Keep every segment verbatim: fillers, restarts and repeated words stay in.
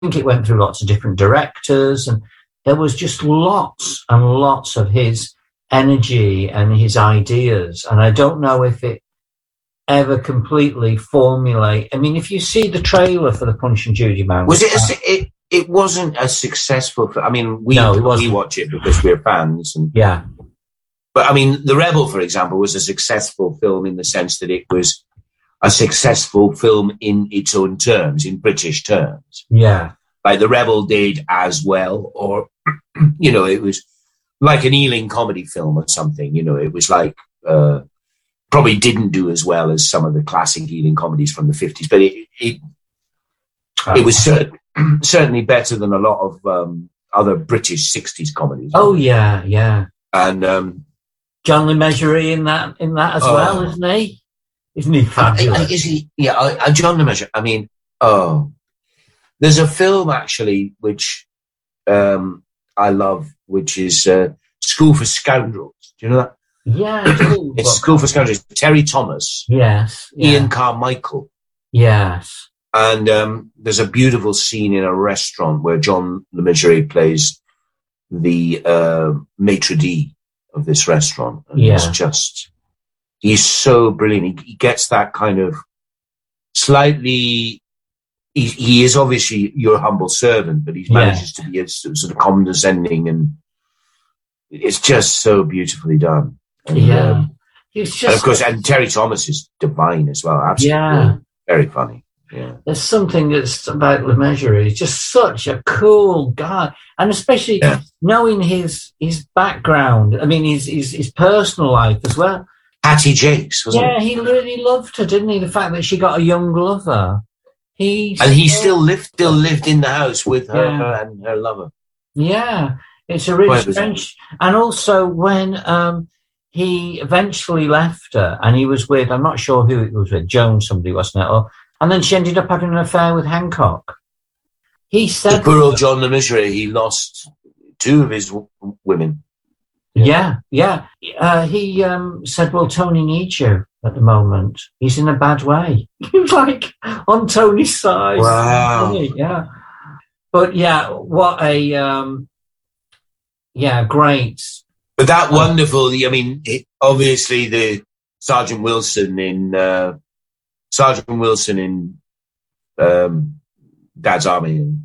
think it went through lots of different directors, and there was just lots and lots of his energy and his ideas. And I don't know if it ever completely formulate. I mean, if you see the trailer for the Punch and Judy Man, was it? A, it it wasn't a successful. I mean, we no, it wasn't. we watch it because we're fans, and yeah. But I mean, The Rebel, for example, was a successful film in the sense that it was a successful film in its own terms, in British terms. Yeah. Like The Rebel did as well, or, you know, it was like an Ealing comedy film or something. You know, it was like, uh, probably didn't do as well as some of the classic Ealing comedies from the fifties, but it, it, oh. it was cert- certainly better than a lot of um, other British sixties comedies. Oh, yeah, yeah. And, um, John Le Mesurier in that, in that as oh. well, isn't he? Isn't he fabulous? I, I, is he? Yeah, I, I, John Le Mesurier. I mean, oh, there's a film actually which um, I love, which is uh, School for Scoundrels. Do you know that? Yeah, I do. It's School for Scoundrels. Terry Thomas. Yes. Yeah. Ian Carmichael. Yes. And um, there's a beautiful scene in a restaurant where John Le Mesurier plays the uh, maitre d' of this restaurant. And yeah. It's just, he's so brilliant. He, he gets that kind of slightly, he, he is obviously your humble servant, but he yeah. manages to be a, sort of condescending, and it's just so beautifully done. And, yeah. Um, He's just, and of course, and Terry Thomas is divine as well. Absolutely. Yeah. Very funny. Yeah. There's something that's about Le Mesurier. He's just such a cool guy. And especially yeah. knowing his his background, I mean, his, his, his personal life as well. Hattie Jakes, wasn't yeah, it? Yeah, he really loved her, didn't he? The fact that she got a young lover. He and he still lived, still lived in the house with her yeah. and her lover. Yeah, it's a really strange. And also when um, he eventually left her, and he was with, I'm not sure who it was with, Joan, somebody, wasn't it? Or, and then she ended up having an affair with Hancock. He said, the poor old John Le Mesurier, he lost two of his w- women. Yeah, yeah. Uh, he um, said, well, Tony needs you at the moment. He's in a bad way. He was like on Tony's side. Wow. Yeah. But yeah, what a, um, yeah, great. But that wonderful, I mean, it, obviously the Sergeant Wilson in, uh, Sergeant Wilson in um, Dad's Army. And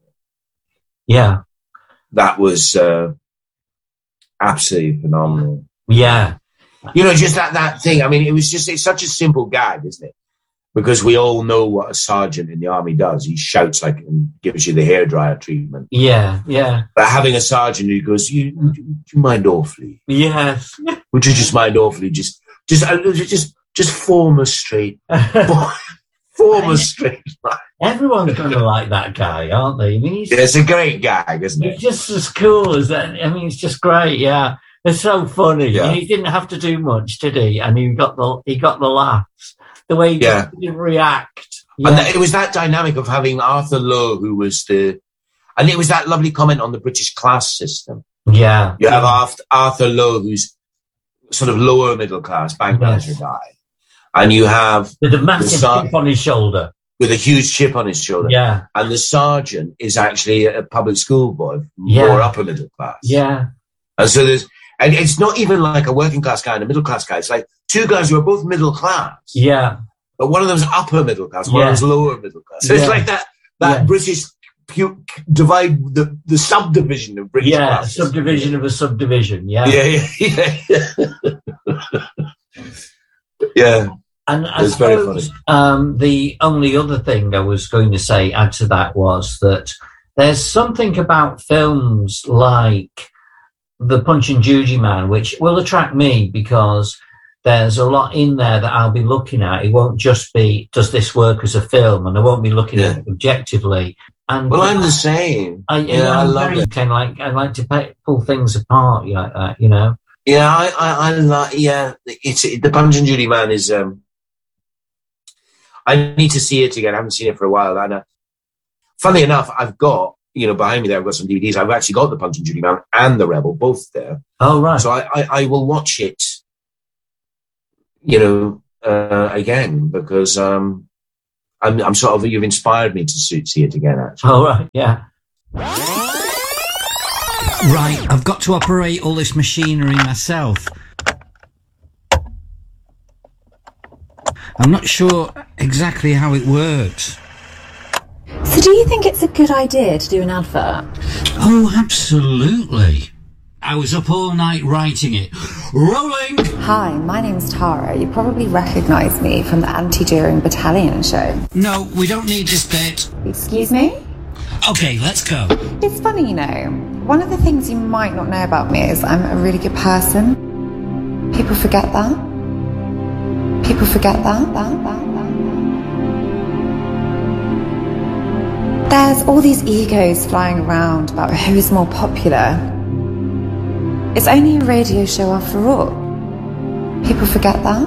yeah. That was uh, absolutely phenomenal. Yeah. You know, just that, that thing. I mean, it was just, it's such a simple gag, isn't it? Because we all know what a sergeant in the army does. He shouts like and gives you the hairdryer treatment. Yeah, yeah. But having a sergeant who goes, you, would you, would you mind awfully? Yes. Would you just mind awfully? Just, just, just, just form a straight, form a straight line. Everyone's going to like that guy, aren't they? I mean, he's, yeah, it's a great gag, isn't it? He's just as cool as that. I mean, it's just great. Yeah, it's so funny. Yeah. He didn't have to do much, did he? And he got the he got the laughs. The way he yeah. didn't react. Yeah. And it was that dynamic of having Arthur Lowe, who was the, and it was that lovely comment on the British class system. Yeah. You have Arthur, Arthur Lowe, who's sort of lower middle class, bank yes. manager guy. And you have with a massive sar- chip on his shoulder. With a huge chip on his shoulder. Yeah. And the sergeant is actually a public school boy, yeah. more upper middle class. Yeah. And so there's, and it's not even like a working class guy and a middle class guy. It's like two guys who are both middle class. Yeah. But one of them's upper middle class, one yeah. of them's lower middle class. So yeah. it's like that, that yeah. British pu- divide, the, the subdivision of British yeah, classes. subdivision of a subdivision. Yeah. Yeah, yeah, yeah. yeah. And I it's very funny. Um, the only other thing I was going to say, add to that, was that there's something about films like The Punch and Judy Man, which will attract me because there's a lot in there that I'll be looking at. It won't just be, does this work as a film? And I won't be looking yeah. at it objectively. And well, I'm the same. I, yeah, you know, I I'm love very, it. Kind of like, I like to pay, pull things apart like that, you know? Yeah, I, I, I like, yeah, it's, it, The Punch and Judy Man is, um, I need to see it again. I haven't seen it for a while. And uh, funnily enough, I've got, you know, behind me there, I've got some D V Ds. I've actually got The Punch and Judy Man and The Rebel, both there. Oh, right. So I, I, I will watch it, you know, uh, again, because um, I'm, I'm sort of, you've inspired me to see it again, actually. Oh, right, yeah. Right, I've got to operate all this machinery myself. I'm not sure exactly how it works. So do you think it's a good idea to do an advert? Oh, absolutely. I was up all night writing it. Rolling! Hi, my name's Tara. You probably recognise me from the Anti-During Battalion show. No, we don't need this bit. Excuse me? Okay, let's go. It's funny, you know. One of the things you might not know about me is I'm a really good person. People forget that. People forget that, that, that, that. There's all these egos flying around about who is more popular. It's only a radio show after all. People forget that.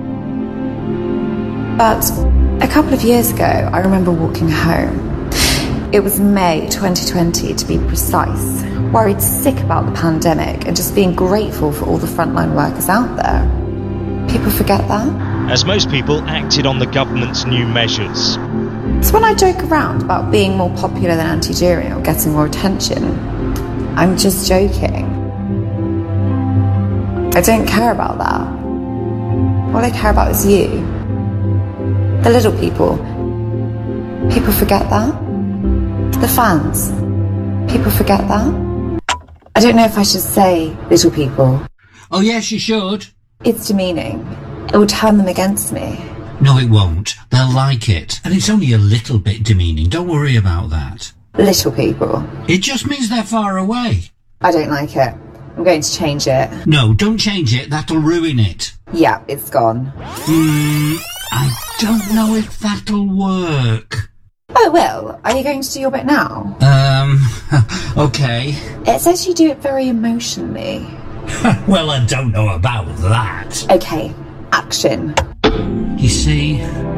But a couple of years ago, I remember walking home. It was May twenty twenty, to be precise, worried sick about the pandemic and just being grateful for all the frontline workers out there. People forget that. As most people acted on the government's new measures. So when I joke around about being more popular than Anti-During or getting more attention, I'm just joking. I don't care about that. All I care about is you. The little people. People forget that. The fans. People forget that. I don't know if I should say little people. Oh, yes, you should. It's demeaning. It will turn them against me. No, it won't. They'll like it. And it's only a little bit demeaning. Don't worry about that. Little people. It just means they're far away. I don't like it. I'm going to change it. No, don't change it. That'll ruin it. Yeah, it's gone. Hmm, I don't know if that'll work. Oh, it will. Are you going to do your bit now? Um, okay. It says you do it very emotionally. Well, I don't know about that. Okay, action. You see,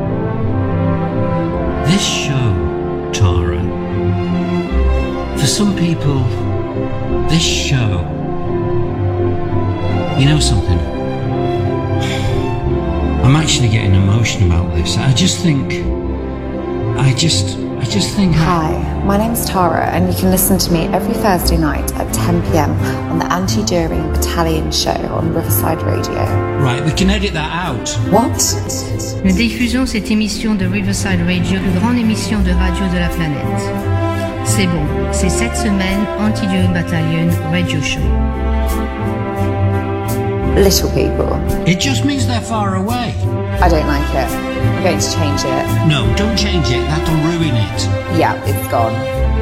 this show, Tara, for some people, this show, you know something? I'm actually getting emotional about this. I just think, I just, I just think... Hi, my name's Tara, and you can listen to me every Thursday night at ten p.m. on the Anti-During Battalion show on Riverside Radio. Right, we can edit that out. What? Nous diffusons cette émission de Riverside Radio, plus grande émission de radio de la planète. C'est bon, c'est cette semaine Anti-During Battalion Radio Show. Little people. It just means they're far away. I don't like it. I'm going to change it. No, don't change it. That'll ruin it. Yeah, it's gone.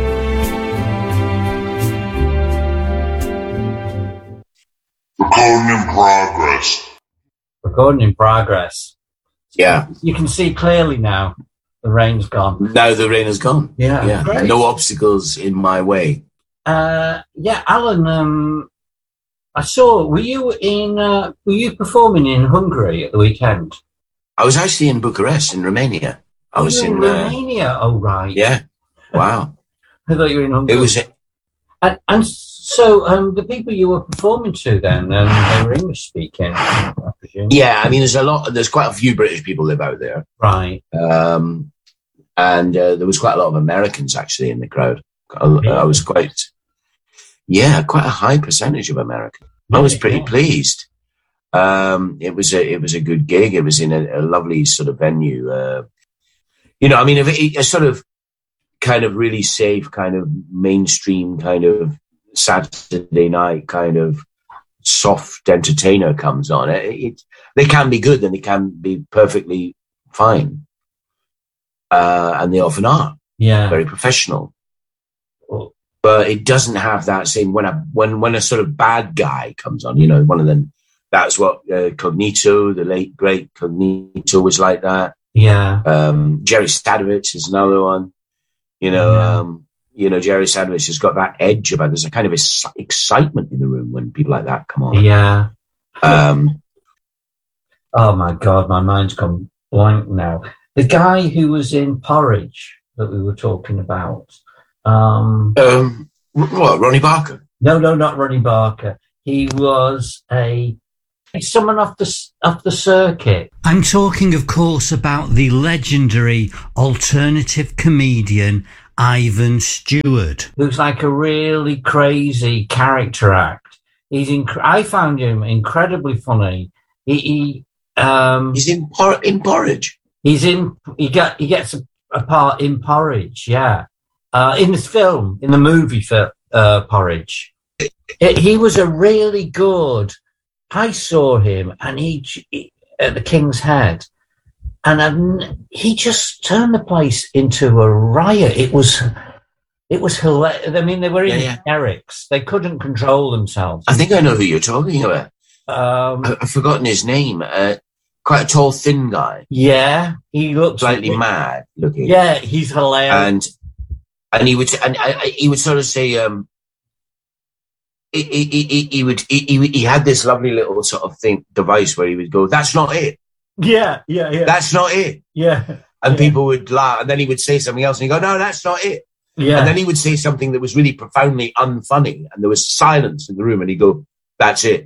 Recording in progress. Recording in progress. Yeah. You can see clearly now the rain's gone. Now the rain has gone. Yeah, Yeah. great. No obstacles in my way. Uh, yeah, Alan, um, I saw, were you in, uh, were you performing in Hungary at the weekend? I was actually in Bucharest, in Romania. I was you in, in uh, Romania. Oh, right. yeah. Wow. I thought you were in Hungary. It was, And, and so, um, the people you were performing to then, um, they were English speaking, I presume. yeah, I mean, there's a lot, there's quite a few British people live out there. Right. Um, and uh, there was quite a lot of Americans actually in the crowd. I, I was quite, yeah, quite a high percentage of Americans. I was pretty Yeah. pleased. Um, it was a, it was a good gig. It was in a, a lovely sort of venue. Uh, you know, I mean, if it, a sort of kind of really safe, kind of mainstream, kind of Saturday night, kind of soft entertainer comes on. It, it they can be good and they can be perfectly fine, uh, and they often are Yeah. very professional. Well, But it doesn't have that same when a when when a sort of bad guy comes on. You know, one of them. That's what uh, Cognito, the late great Cognito, was like that. yeah. Um, Jerry Stadovich is another one. You know, Yeah. um, you know, Jerry Stadovich has got that edge about. There's a kind of ex- excitement in the room when people like that come on. Yeah. Um, Oh my God, my mind's gone blank now. The guy who was in Porridge that we were talking about. Um, um, what, Ronnie Barker? no, no, not Ronnie Barker. He was a Someone off the off the circuit. I'm talking, of course, about the legendary alternative comedian Ivan Stewart. Looks like a really crazy character act. He's inc- I found him incredibly funny. He, he um, he's in por- in Porridge. He's in. He get he gets a, a part in Porridge. Yeah, uh, in this film, in the movie for uh, Porridge. It, he was a really good. I saw him, and he, he at the King's Head, and I've, he just turned the place into a riot. It was, it was hilarious. I mean, they were in yeah, yeah. hysterics. They couldn't control themselves. I think I know who you're talking about. Um, I, I've forgotten his name. Uh, quite a tall, thin guy. Yeah, he looks slightly like, mad looking. Yeah, he's hilarious. And and he would and I, I, he would sort of say. Um, He, he, he, he would he, he had this lovely little sort of thing device where he would go, "That's not it." Yeah, yeah, yeah. That's not it. Yeah. And yeah. people would laugh, and then he would say something else, and he'd go, "No, that's not it." Yeah. And then he would say something that was really profoundly unfunny, and there was silence in the room, and he'd go, "That's it."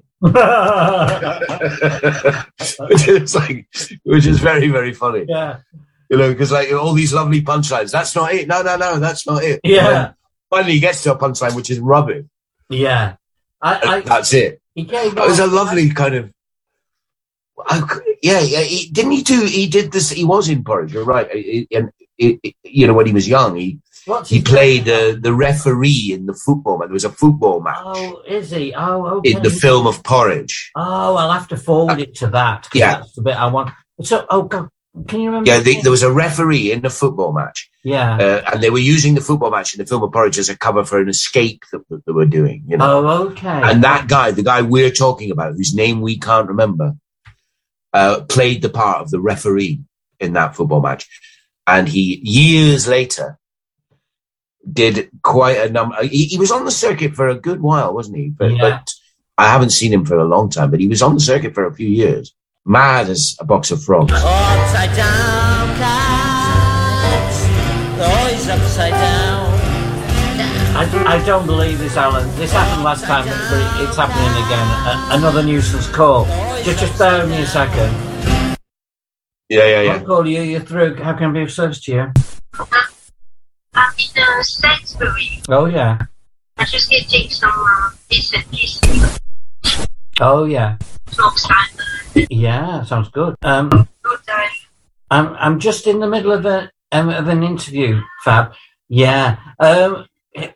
which is like, which is very, very funny. Yeah. You know, because like all these lovely punchlines. That's not it. No, no, no, that's not it. Yeah. Finally, he gets to a punchline which is rubbish. Yeah, I, I, that's it. He gave it was a lovely kind of. I, yeah, yeah. He, didn't he do? He did this. He was in Porridge. You're right. And you know, when he was young, he What's he played uh, the referee in the football match. There was a football match. Oh, is he? Oh, okay. In the film of Porridge. Oh, I'll have to forward it to that. Yeah, that's the bit I want. So, oh God, can you remember? Yeah, they, there was a referee in the football match. Yeah, uh, and they were using the football match in the film of Porridge as a cover for an escape that, that they were doing. You know? Oh, okay. And that guy, the guy we're talking about, whose name we can't remember, uh, played the part of the referee in that football match. And he, years later, did quite a number. He, he was on the circuit for a good while, wasn't he? But, yeah. but I haven't seen him for a long time, but he was on the circuit for a few years. Mad as a box of frogs. Upside down cats, always upside down. I, I don't believe this, Alan. This happened last time, but it, it's happening again. Uh, another nuisance call. Just, just bear with me a second. Yeah, yeah, yeah. I'll call you. You're through. How can I be of service to you? I'm in uh, Sainsbury. Oh, yeah. I'm just getting some uh, bits and pieces. Oh, yeah. Smoke salad. Yeah, sounds good. Um, Good day. I'm I'm just in the middle of a um, of an interview, Fab. Yeah. Um,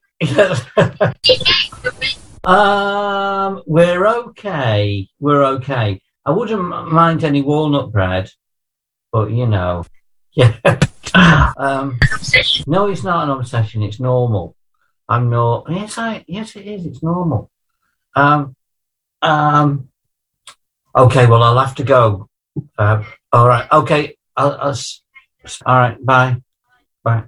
um, we're okay. We're okay. I wouldn't mind any walnut bread, but you know, yeah. um, no, it's not an obsession. It's normal. I'm not. Yes, I. Yes, it is. It's normal. Um. Um. Okay, well, I'll have to go. Uh, all right. Okay. I'll, I'll, all right. Bye. Bye.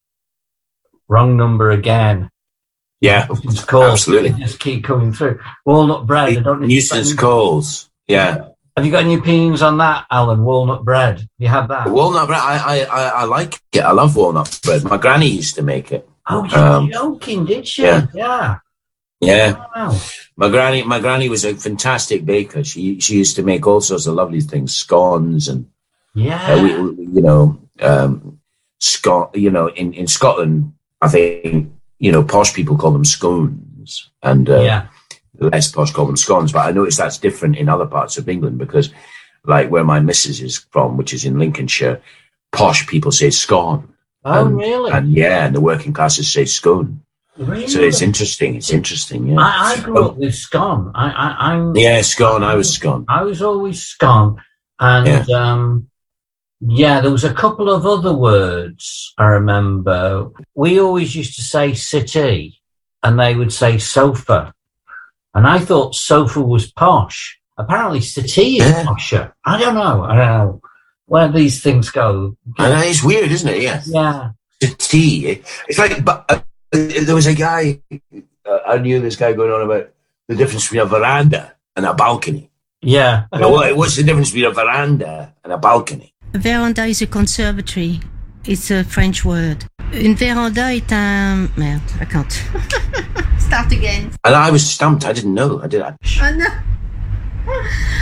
Wrong number again. Yeah, calls. Absolutely. They just keep coming through. Walnut bread. I don't need nuisance to calls. Yeah. Have you got any opinions on that, Alan? Walnut bread. You had that? Walnut bread. I, I, I, I like it. I love walnut bread. My granny used to make it. Oh, you're um, joking, did she? Yeah. Yeah. Yeah. Wow. My granny, my granny was a fantastic baker. She she used to make all sorts of lovely things, scones and yeah, uh, we, we, you know, um, Scot. You know, in, in Scotland, I think you know posh people call them scones, and uh, yeah, less posh call them scones. But I noticed that's different in other parts of England because, like where my missus is from, which is in Lincolnshire, posh people say scone. Oh, and, really? And yeah, and the working classes say scone. Really? So it's interesting. It's interesting. Yeah. I, I grew up with scone. I, I, I'm. Yeah, scone. I was scone. I was always scone, and yeah. um, yeah, there was a couple of other words I remember. We always used to say city, and they would say sofa, and I thought sofa was posh. Apparently, city is yeah. posher. I don't know. I don't know where these things go. And it's weird, isn't it? Yeah. Yeah. City. It's like, but. Uh, There was a guy, uh, I knew this guy going on about the difference between a veranda and a balcony. Yeah. You know, what, what's the difference between a veranda and a balcony? A veranda is a conservatory. It's a French word. Une veranda est un... Merde, I can't. Start again. And I was stumped. I didn't know. I did. I... Oh, no.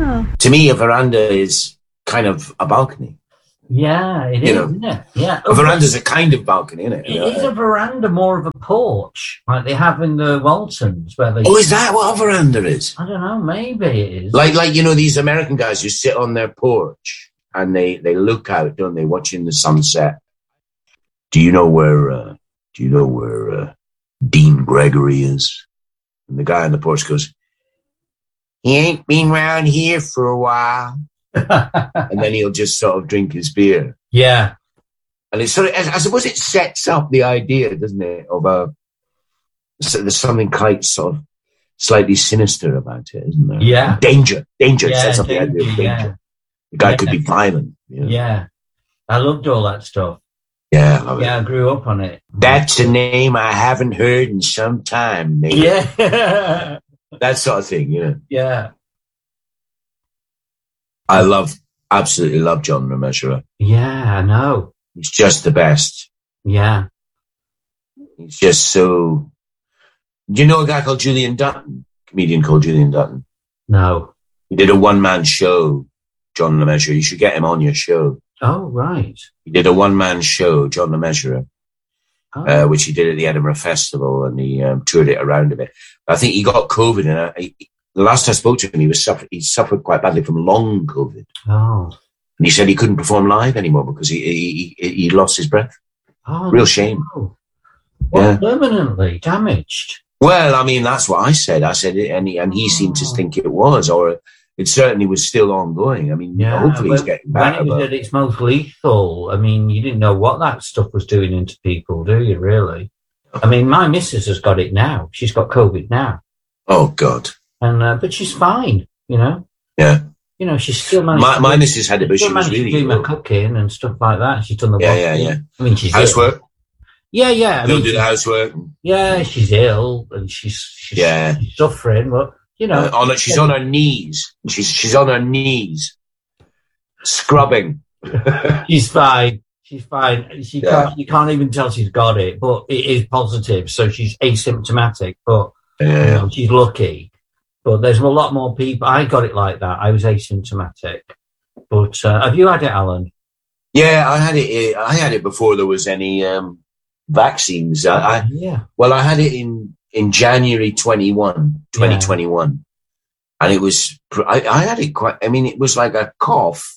Oh. To me, a veranda is kind of a balcony. Yeah, it You is, know, isn't it? Yeah. A veranda's a kind of balcony, isn't it? It is a veranda, more of a porch, like they have in the Waltons, where they. Oh, is that what a veranda is? I don't know. Maybe it is. Like, like you know, these American guys who sit on their porch and they, they look out, don't they, watching the sunset. Do you know where? Uh, do you know where uh, Dean Gregory is? And the guy on the porch goes, "He ain't been round here for a while." And then he'll just sort of drink his beer. Yeah. And it's sort of, I suppose it sets up the idea, doesn't it, of a, so there's something quite sort of slightly sinister about it, isn't there? Yeah. Danger. Danger. Yeah, It sets up danger, the idea of danger. yeah. The guy Yeah. could be violent. You know? Yeah. I loved all that stuff. Yeah, I love it. Yeah, I grew up on it. That's a name I haven't heard in some time, mate. Yeah. That sort of thing, you know. Yeah. I love, absolutely love John Le Mesurier. Yeah, I know. He's just the best. Yeah. He's just so... Do you know a guy called Julian Dutton? A comedian called Julian Dutton. No. He did a one-man show, John Le Mesurier. You should get him on your show. Oh, right. He did a one-man show, John Le Mesurier, Oh. uh, which he did at the Edinburgh Festival, and he um, toured it around a bit. I think he got COVID, and I, he, the last I spoke to him, he was suffer- he suffered quite badly from long COVID. Oh. And he said he couldn't perform live anymore because he he, he, he lost his breath. Oh, Real shame. no. Well, Yeah. permanently damaged. Well, I mean, that's what I said. I said it, and he, and he seemed to think it was, or it certainly was still ongoing. I mean, Yeah. hopefully he's but getting when better. it was But at its most lethal, I mean, you didn't know what that stuff was doing into people, do you, really? I mean, my missus has got it now. She's got COVID now. oh God, and uh, But she's fine, you know? yeah. You know, she's still managed My to my do- missus had it, but still she was managed to really do my ill. cooking and stuff like that. She's done the Yeah, washing. yeah, yeah. I mean, she's Housework. Ill. Yeah, yeah. I They'll mean, do the housework. yeah, she's ill and she's, she's, Yeah. she's suffering, but, you know. Uh, on her, she's on her knees. She's she's on her knees, scrubbing. She's fine. She's fine. She Yeah. can't, you can't even tell she's got it, but it is positive. So she's asymptomatic, but Yeah, you yeah. know, she's lucky. But there's a lot more people. I got it like that. I was asymptomatic. But uh, have you had it, Alan? Yeah, I had it. I had it before there was any um, vaccines. I, I yeah. well, I had it in in January twenty-one, twenty twenty-one, and it was. I, I had it quite. I mean, it was like a cough,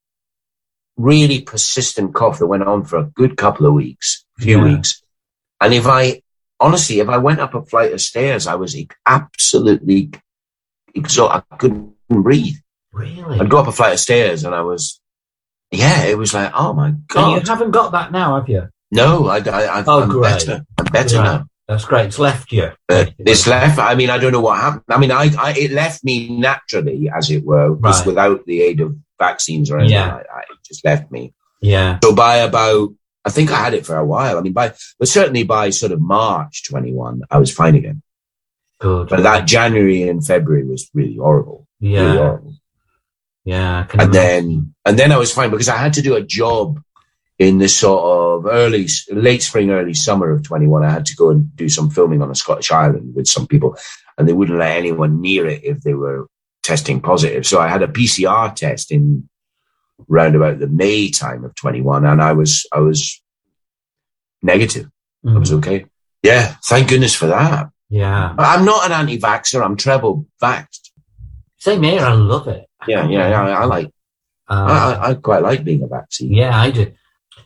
really persistent cough that went on for a good couple of weeks, a few Yeah. weeks. And if I honestly, if I went up a flight of stairs, I was e- absolutely exhausted. I couldn't breathe. Really? I'd go up a flight of stairs, and I was. Yeah, it was like, oh my And God. you haven't got that now, have you? No, I, I, I, Oh, I'm great. better. I'm better Right. now. That's great. It's left you. Uh, it's left. I mean, I don't know what happened. I mean, I, I it left me naturally, as it were, just Right. without the aid of vaccines or anything. Yeah. Like that. It just left me. Yeah. So by about, I think I had it for a while. I mean, by, but certainly by sort of March twenty-one, I was fine again. Good. But that January and February was really horrible. Really Yeah. horrible. Yeah. I can And imagine. then, and then I was fine because I had to do a job in the sort of early, late spring, early summer of twenty-one. I had to go and do some filming on a Scottish island with some people, and they wouldn't let anyone near it if they were testing positive. So I had a P C R test in round about the May time of twenty-one, and I was, I was negative. I was Mm. okay. Yeah. Thank goodness for that. Yeah. I'm not an anti-vaxxer. I'm treble vaxxed. Same here. I love it. Yeah. Yeah. yeah I, I like, Uh, I, I- I quite like being a vaccine. yeah, I do.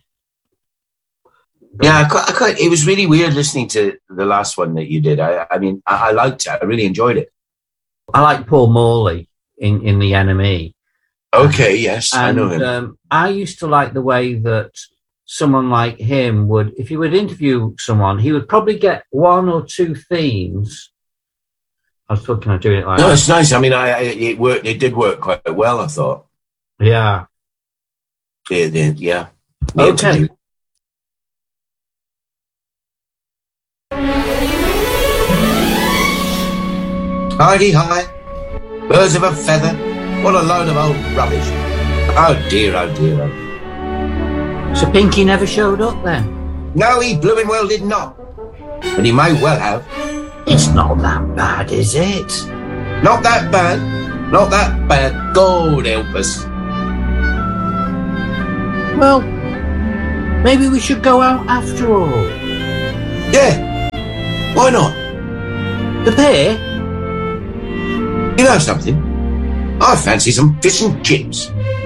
Yeah, I quite, I quite, it was really weird listening to the last one that you did. I, I mean, I, I liked it. I really enjoyed it. I like Paul Morley in, in The Enemy. Okay, yes, I And know him. um, I used to like the way that someone like him would, if he would interview someone, he would probably get one or two themes. I was talking of doing it like No, that. it's nice. I mean, I, I it worked. It did work quite well. I thought. Yeah. The, the, yeah. The Okay. interview. Heidi hi, birds of a feather. What a load of old rubbish. Oh dear, oh dear, oh. So Pinky never showed up then? No, he blooming well did not. And he may well have. It's not that bad, is it? Not that bad. Not that bad. God help us. Well, maybe we should go out after all. Yeah. Why not? The pier? You know something? I fancy some fish and chips.